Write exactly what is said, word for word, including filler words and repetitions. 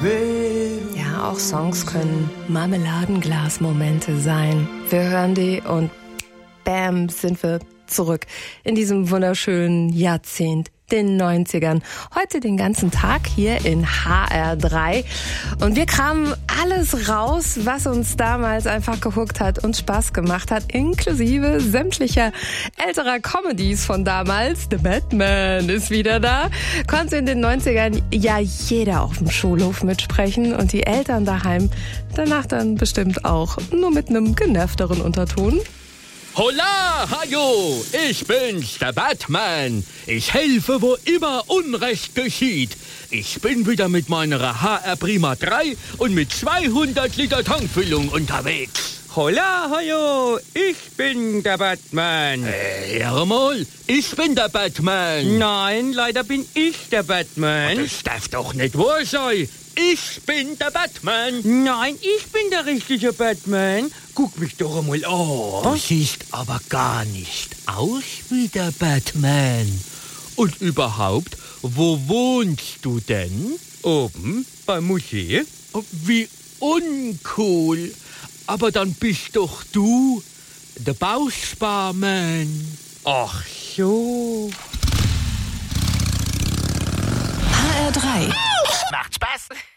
Ja, auch Songs können Marmeladenglas-Momente sein. Wir hören die und bam, sind wir zurück in diesem wunderschönen Jahrzehnt, den neunzigern. Heute den ganzen Tag hier in H R drei. Und wir kramen alles raus, was uns damals einfach gehuckt hat und Spaß gemacht hat, inklusive sämtlicher älterer Comedies von damals. The Batman ist wieder da. Konnte in den neunzigern ja jeder auf dem Schulhof mitsprechen und die Eltern daheim danach dann bestimmt auch, nur mit einem genervteren Unterton. Holla, hajo, ich bin's, der Batman. Ich helfe, wo immer Unrecht geschieht. Ich bin wieder mit meiner H R Prima drei und mit zweihundert Liter Tankfüllung unterwegs. Holla, hajo, ich bin der Batman. Äh, hör mal, ich bin der Batman. Nein, leider bin ich der Batman. Das darf doch nicht wahr sein. Ich bin der Batman. Nein, ich bin der richtige Batman. Guck mich doch einmal an. Du siehst aber gar nicht aus wie der Batman. Und überhaupt, wo wohnst du denn? Oben, beim Museum. Wie uncool. Aber dann bist doch du der Bausparman. Ach so. H R drei. Macht Spaß.